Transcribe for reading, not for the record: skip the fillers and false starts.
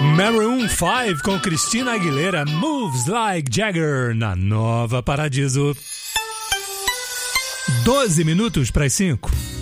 Maroon 5 com Christina Aguilera, Moves Like Jagger, na Nova Paradiso. 12 minutos para as 5.